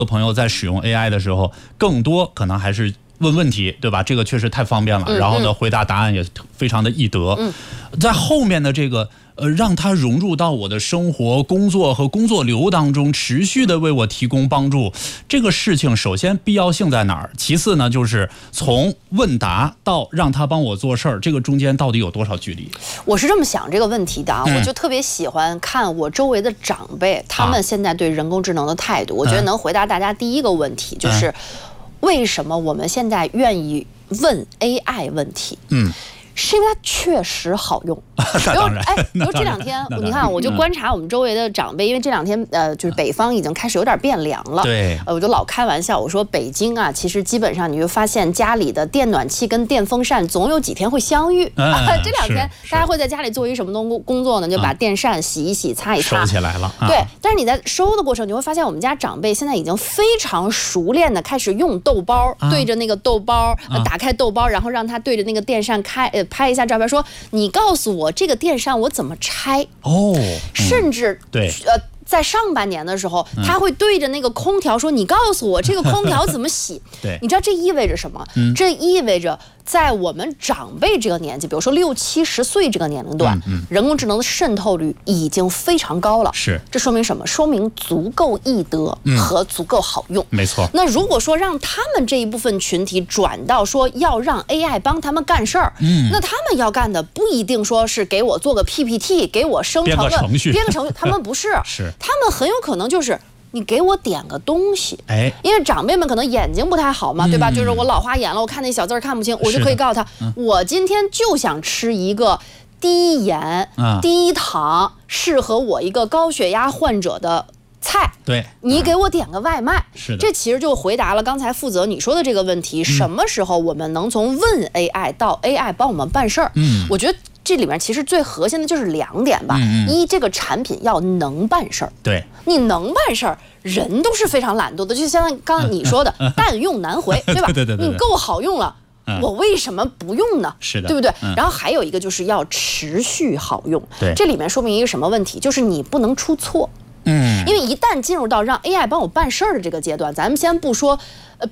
朋友在使用 AI 的时候，更多可能还是问问题，对吧？这个确实太方便了。然后呢，回答答案也非常的易得。在后面的这个让它融入到我的生活、工作和工作流当中，持续的为我提供帮助。这个事情首先必要性在哪儿？其次呢，就是从问答到让他帮我做事儿，这个中间到底有多少距离？ 我是这么想这个问题的啊，我就特别喜欢看我周围的长辈，他们现在对人工智能的态度，我觉得能回答大家第一个问题，就是为什么我们现在愿意问 AI 问题？是因为它确实好用。比如这两天，你看，我就观察我们周围的长辈，因为这两天就是北方已经开始有点变凉了。 对， 我就老开玩笑，我说北京啊，其实基本上你就发现家里的电暖气跟电风扇总有几天会相遇。这两天大家会在家里做一什么工作呢？就把电扇洗一洗、擦一擦， 收起来了。 对，但是你在收的过程，你会发现我们家长辈现在已经非常熟练的开始用豆包，对着那个豆包，打开豆包，然后让它对着那个电扇拍一下照片，说你告诉我这个电扇我怎么拆。甚至对。 在上半年的时候，他会对着那个空调说：“你告诉我这个空调怎么洗？” 对， 你知道这意味着什么？这意味着在我们长辈这个年纪，比如说60、70岁这个年龄段，人工智能的渗透率已经非常高了。 是， 这说明什么？说明足够易得和足够好用。 没错。 那如果说让他们这一部分群体转到说要让 AI 帮他们干事儿，那他们要干的不一定说是给我做个 PPT， 给我生成编个程序， 他们不是。 是。 他们很有可能就是你给我点个东西，因为长辈们可能眼睛不太好嘛，对吧？就是我老花眼了，我看那小字看不清，我就可以告诉他，我今天就想吃一个低盐、低糖，适合我一个高血压患者的菜。 对， 你给我点个外卖。 是的， 这其实就回答了刚才负责你说的这个问题：什么时候我们能从问 AI 到 AI 帮我们办事儿？我觉得这里面其实最核心的就是2点吧。一，这个产品要能办事儿。 对， 你能办事儿，人都是非常懒惰的，就像刚刚你说的，但用难回，对吧？ 对。 你够好用了。我为什么不用呢？ 是的， 对不对？然后还有一个就是要持续好用。 对， 这里面说明一个什么问题？就是你不能出错。因为一旦进入到让 AI 帮我办事儿的这个阶段，咱们先不说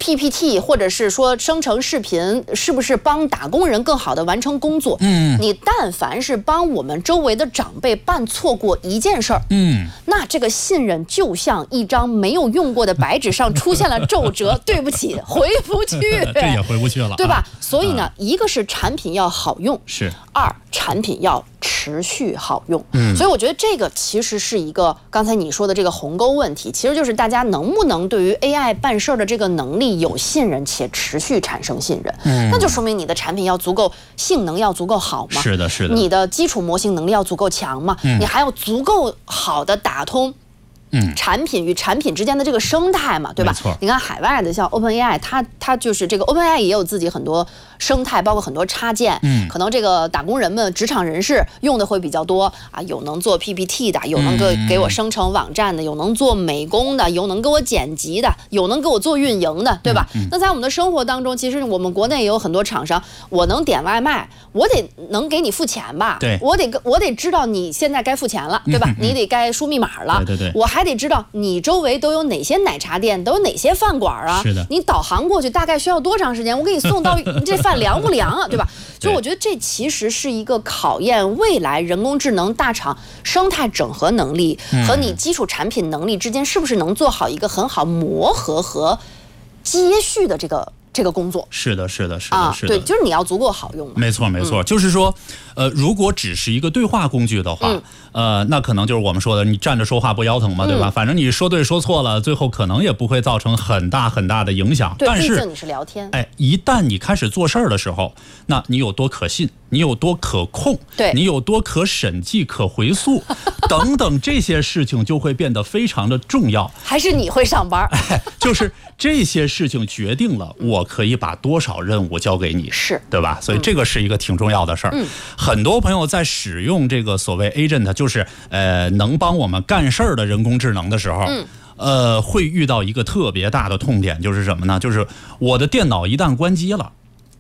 PPT 或者是说生成视频是不是帮打工人更好的完成工作，你但凡是帮我们周围的长辈办错过一件事儿，那这个信任就像一张没有用过的白纸上出现了皱褶，对不起，回不去， 这也回不去了， 对吧？所以呢，一个是产品要好用， 是 2，产品要持续好用。所以我觉得这个其实是一个刚才你说的这个鸿沟问题，其实就是大家能不能对于 AI 办事儿的这个能力有信任且持续产生信任。那就说明你的产品要足够性能要足够好嘛？ 是的。 你的基础模型能力要足够强嘛？你还要足够好的打通产品与产品之间的这个生态嘛，对吧？你看海外的像 OpenAI， 它就是这个 OpenAI 也有自己很多生态，包括很多插件。可能这个打工人们、职场人士用的会比较多啊，有能做 PPT 的，有能给我生成网站的，有能做美工的，有能给我剪辑的，有能给我做运营的，对吧？那在我们的生活当中，其实我们国内也有很多厂商，我能点外卖，我得能给你付钱吧？ 对， 我得知道你现在该付钱了，对吧？你得该输密码了。 对， 我还得知道你周围都有哪些奶茶店，都有哪些饭馆啊？ 是的， 你导航过去大概需要多长时间？我给你送到这饭凉不凉啊？对吧？所以我觉得这其实是一个考验未来人工智能大厂生态整合能力和你基础产品能力之间是不是能做好一个很好磨合和接续的这个工作。 是的。 对，就是你要足够好用嘛。 没错，就是说，如果只是一个对话工具的话，那可能就是我们说的，你站着说话不腰疼嘛，对吧？反正你说对说错了，最后可能也不会造成很大的影响。 对， 但是毕竟你是聊天。 一旦你开始做事儿的时候，那你有多可信，你有多可控， 对， 你有多可审计、可回溯等等这些事情就会变得非常的重要。 还是你会上班？ 就是这些事情决定了我可以把多少任务交给你， 是对吧？所以这个是一个挺重要的事儿。很多朋友在使用这个所谓 agent， 就是能帮我们干事儿的人工智能的时候，会遇到一个特别大的痛点，就是什么呢？就是我的电脑一旦关机了，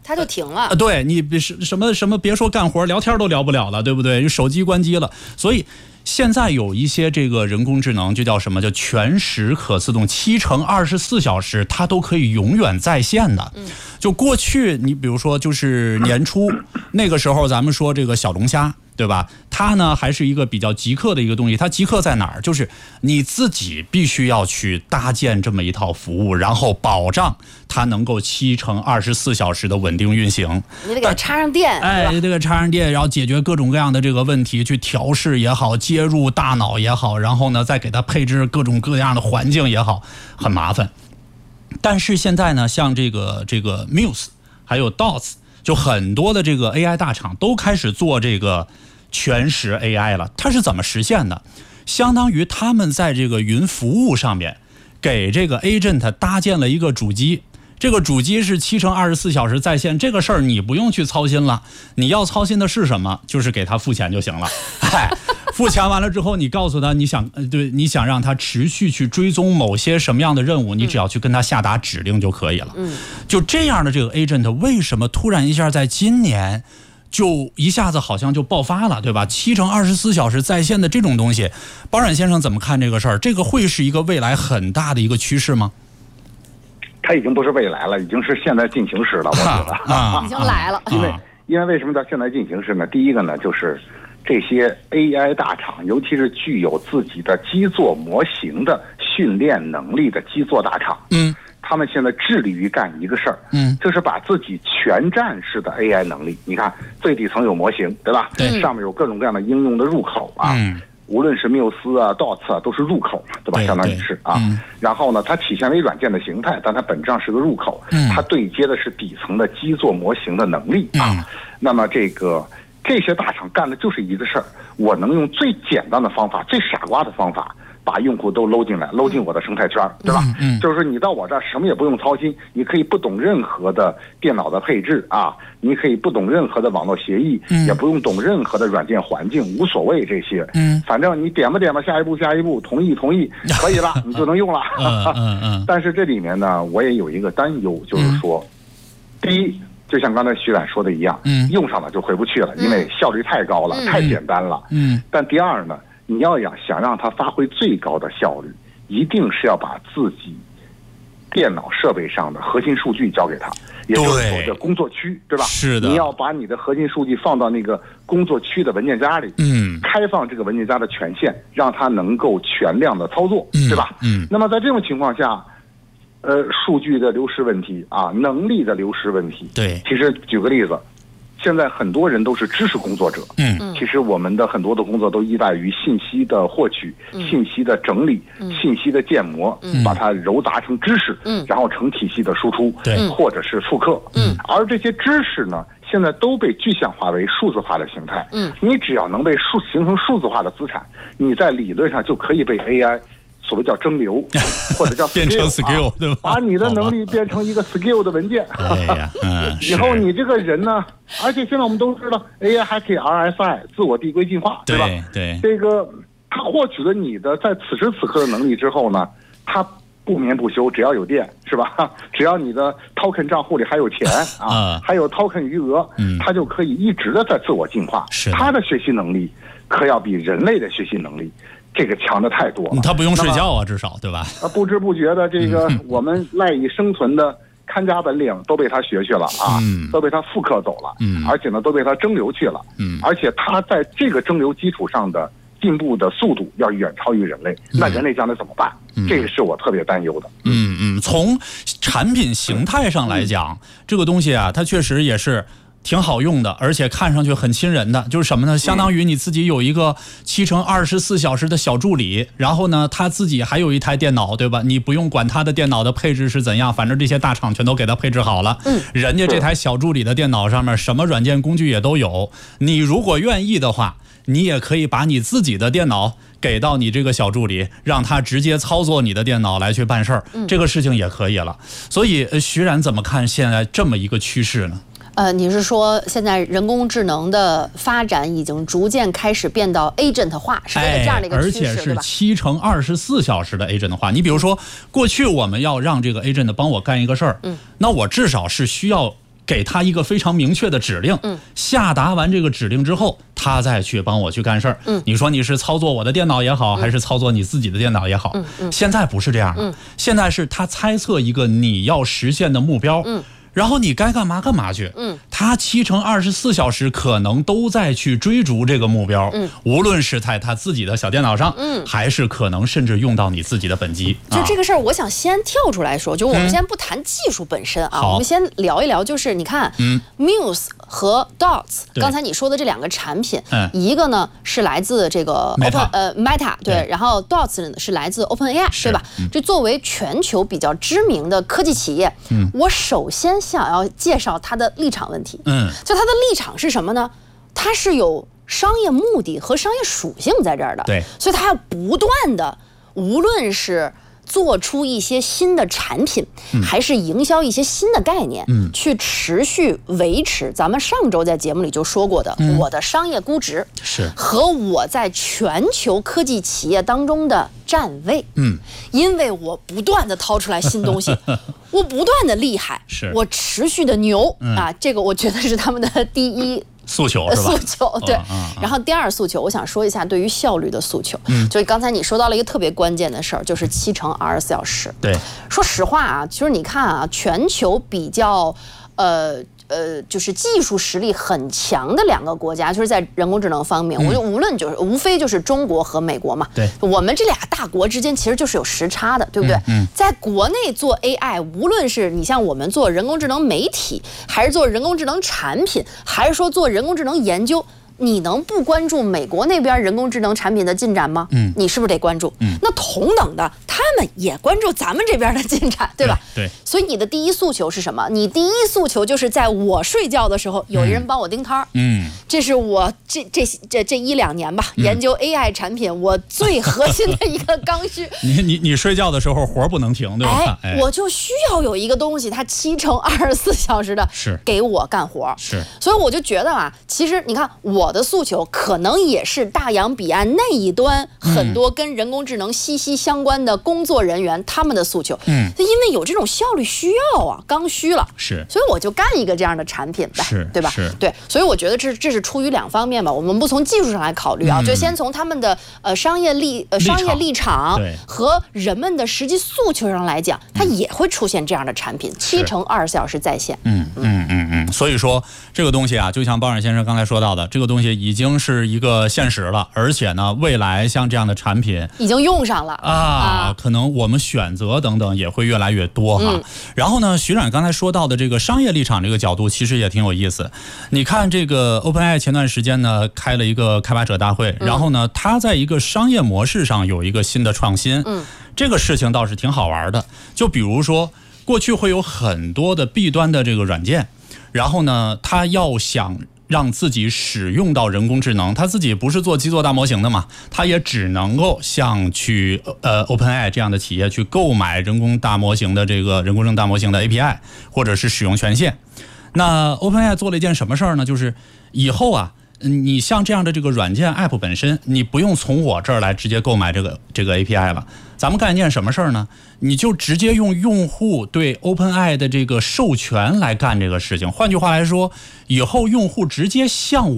它就停了。 对，你什么别说干活，聊天都聊不了了，对不对？手机关机了，所以。现在有一些这个人工智能就叫什么？叫全时可自动，7×24小时，它都可以永远在线的。就过去你比如说就是年初那个时候，咱们说这个小龙虾，对吧？它呢还是一个比较极客的一个东西。它极客在哪儿？就是你自己必须要去搭建这么一套服务，然后保障它能够7×24小时的稳定运行。 你得给它插上电， 你得给插上电，然后解决各种各样的这个问题，去调试也好，接入大脑也好，然后呢再给它配置各种各样的环境也好，很麻烦。但是现在呢，像这个 Muse 还有 Dots， 就很多的这个 AI 大厂都开始做这个全时 AI 了。它是怎么实现的？相当于他们在这个云服务上面给这个 Agent 搭建了一个主机。这个主机是7×24小时在线，这个事儿你不用去操心了。你要操心的是什么？就是给他付钱就行了。付钱完了之后，你告诉他你想让他持续去追踪某些什么样的任务，你只要去跟他下达指令就可以了。就这样的这个 Agent 为什么突然一下在今年就一下子好像就爆发了，对吧？7×24小时在线的这种东西，包冉先生怎么看这个事儿？这个会是一个未来很大的一个趋势吗？ 它已经不是未来了，已经是现在进行时了，我觉得已经来了。 因为为什么叫现在进行时呢？第一个呢，就是这些 AI 大厂，尤其是具有自己的基座模型的训练能力的基座大厂，他们现在致力于干一个事儿，就是把自己全站式的 AI 能力，你看最底层有模型，对吧？ 对， 上面有各种各样的应用的入口啊。无论是缪斯啊、Dots 啊，都是入口嘛，对吧？相当于是啊。然后呢，它体现为软件的形态，但它本质上是个入口。它对接的是底层的基座模型的能力啊。那么这些大厂干的就是一个事儿，我能用最简单的方法、最傻瓜的方法，把用户都搂进来，搂进我的生态圈，对吧？就是说你到我这儿什么也不用操心，你可以不懂任何的电脑的配置啊，你可以不懂任何的网络协议，也不用懂任何的软件环境，无所谓这些。反正你点吧，下一步，同意，可以了，你就能用了。但是这里面呢，我也有一个担忧，就是说，第一，就像刚才徐冉说的一样，用上了就回不去了，因为效率太高了，太简单了。但第二呢，你想让它发挥最高的效率，一定是要把自己电脑设备上的核心数据交给他，也就是所谓的工作区，对吧？ 是的， 你要把你的核心数据放到那个工作区的文件夹里，开放这个文件夹的权限，让它能够全量的操作，对吧？那么在这种情况下，数据的流失问题啊，能力的流失问题， 对， 其实举个例子。现在很多人都是知识工作者，其实我们的很多的工作都依赖于信息的获取、信息的整理、信息的建模，把它糅杂成知识，然后成体系的输出，或者是复刻。而这些知识呢，现在都被具象化为数字化的形态。你只要能被形成数字化的资产，你在理论上就可以被 AI。所谓叫蒸馏，或者叫 skill, 变成 skill， 对吧？ 把你的能力变成一个 skill 的文件。以后你这个人呢，而且现在我们都知道 AI 还可以 RSI 自我递归进化，对吧？ 对， 这个它获取了你的在此时此刻的能力之后呢，它不眠不休，只要有电，是吧？只要你的 token 账户里还有钱啊，还有 token 余额，它就可以一直的在自我进化。它的学习能力可要比人类的学习能力。这个强的太多了， 他不用睡觉啊，至少对吧？ 不知不觉的，这个我们赖以生存的看家本领都被他学去了啊，都被他复刻走了，而且呢，都被他蒸馏去了，而且他在这个蒸馏基础上的进步的速度要远超于人类，那人类将来怎么办？这个是我特别担忧的。 从产品形态上来讲，这个东西啊，它确实也是。挺好用的，而且看上去很亲人的，就是什么呢？相当于你自己有一个7×24小时的小助理，然后呢，他自己还有一台电脑，对吧？你不用管他的电脑的配置是怎样，反正这些大厂全都给他配置好了。人家这台小助理的电脑上面什么软件工具也都有。你如果愿意的话，你也可以把你自己的电脑给到你这个小助理，让他直接操作你的电脑来去办事儿，这个事情也可以了。所以徐冉怎么看现在这么一个趋势呢？ 你是说现在人工智能的发展已经逐渐开始变到 agent 化，是这样的一个趋势， 而且是7×24小时的 agent 化。你比如说，过去我们要让这个 agent 帮我干一个事儿，那我至少是需要给他一个非常明确的指令，下达完这个指令之后，他再去帮我去干事儿。你说你是操作我的电脑也好，还是操作你自己的电脑也好，现在不是这样的，现在是他猜测一个你要实现的目标，然后你该干嘛干嘛去。他7乘24小时可能都在去追逐这个目标，无论是在他自己的小电脑上，还是可能甚至用到你自己的本机。 就这个事儿，我想先跳出来说，就我们先不谈技术本身啊，我们先聊一聊，就是你看，Muse 和 Dots， 刚才你说的这两个产品，一个呢是来自这个 Meta， 对，然后 Dots 呢是来自 OpenAI， 对吧？这作为全球比较知名的科技企业，我首先想要介绍它的立场问题。就它的立场是什么呢？它是有商业目的和商业属性在这儿的， 对， 所以它要不断的，无论是做出一些新的产品，还是营销一些新的概念，去持续维持咱们上周在节目里就说过的，我的商业估值是和我在全球科技企业当中的站位，因为我不断的掏出来新东西，我不断的厉害，我持续的牛啊，这个我觉得是他们的第一诉求，是吧？ 诉求对。然后第二诉求，我想说一下对于效率的诉求。就刚才你说到了一个特别关键的事儿，就是7乘24小时。 对， 说实话啊，其实你看啊，全球比较就是技术实力很强的两个国家，就是在人工智能方面，我就无非就是中国和美国嘛。 对， 我们这俩大国之间其实就是有时差的，对不对？在国内做 AI， 无论是你像我们做人工智能媒体，还是做人工智能产品，还是说做人工智能研究，你能不关注美国那边人工智能产品的进展吗？你是不是得关注？那同等的，他们也关注咱们这边的进展，对吧？ 对。 所以你的第一诉求是什么？你第一诉求就是在我睡觉的时候，有人帮我盯摊儿。这是我这1-2年吧，研究 AI 产品我最核心的一个刚需。 你睡觉的时候活不能停，对吧？ 我就需要有一个东西，它7乘24小时的给我干活。 是。 所以我就觉得啊，其实你看我的诉求可能也是大洋彼岸那一端很多跟人工智能息息相关的工作人员他们的诉求。因为有这种效率需要啊，刚需了。 是。 所以我就干一个这样的产品呗，对吧？ 是。 对，所以我觉得这是出于两方面吧，我们不从技术上来考虑啊，就先从他们的商业立场和人们的实际诉求上来讲，它也会出现这样的产品，7乘24小时在线。 所以说这个东西啊，就像鲍尔先生刚才说到的，这个东西已经是一个现实了，而且呢，未来像这样的产品已经用上了啊， 可能我们选择等等也会越来越多哈。然后呢，徐冉刚才说到的这个商业立场这个角度，其实也挺有意思。你看这个 OpenAI 前段时间呢开了一个开发者大会，然后呢，它在一个商业模式上有一个新的创新。这个事情倒是挺好玩的。就比如说，过去会有很多的弊端的这个软件，然后呢，它要想让自己使用到人工智能，他自己不是做基座大模型的嘛，他也只能够像去OpenAI 这样的企业去购买人工大模型的这个人工智能大模型的 API 或者是使用权限。那 OpenAI 做了一件什么事儿呢？就是以后啊，你像这样的这个软件 App 本身，你不用从我这儿来直接购买这个 API 了。咱们干一件什么事儿呢？你就直接用用户对 OpenAI 的这个授权来干这个事情。换句话来说，以后用户直接向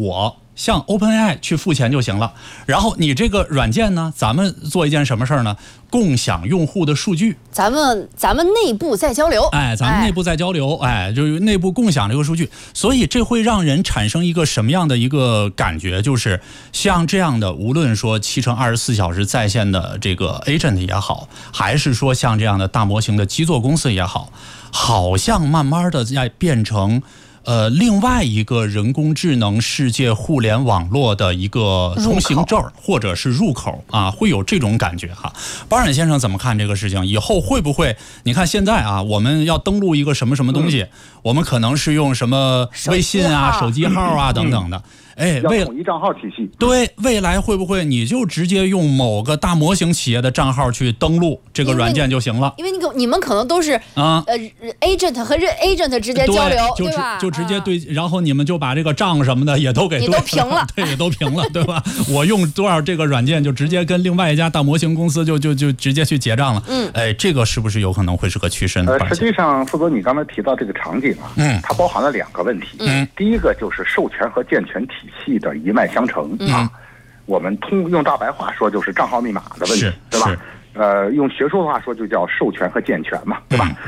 OpenAI 去付钱就行了。然后你这个软件呢，咱们做一件什么事儿呢？共享用户的数据。咱们内部在交流。 咱们内部在交流，就是内部共享这个数据。所以这会让人产生一个什么样的一个感觉？就是像这样的，无论说7乘24小时在线的这个 agent 也好，还是说像这样的大模型的基座公司也好，好像慢慢的在变成另外一个人工智能世界互联网络的一个通行证或者是入口啊，会有这种感觉哈。包冉先生怎么看这个事情？以后会不会？你看现在啊，我们要登录一个什么东西，我们可能是用什么微信啊、手机号啊等等的。 要统一账号体系。 对，未来会不会你就直接用某个大模型企业的账号去登录这个软件就行了？ 因为你们可能都是agent 和agent 之间交流，对吧？ 就直接对，然后你们就把这个账什么的也都给都平了， 对，也都平了，对吧？我用多少这个软件就直接跟另外一家大模型公司就直接去结账了。这个是不是有可能会是个趋势呢？ 实际上，傅哥，你刚才提到这个场景啊，它包含了2个问题。第一个就是授权和健全体系的一脉相承啊。我们用大白话说就是账号密码的问题，对吧？用学术话说就叫授权和健全嘛，对吧？